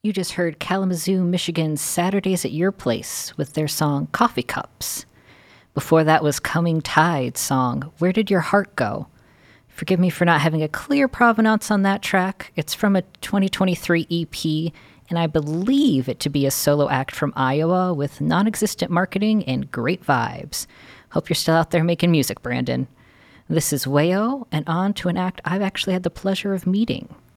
You just heard Kalamazoo, Michigan's Saturdays at Your Place with their song Coffee Cups. Before that was Coming Tide's song Where Did Your Heart Go? Forgive me for not having a clear provenance on that track. It's from a 2023 EP, and I believe it to be a solo act from Iowa with non-existent marketing and great vibes. Hope you're still out there making music, Brandon. This is Wayo, and on to an act I've actually had the pleasure of meeting.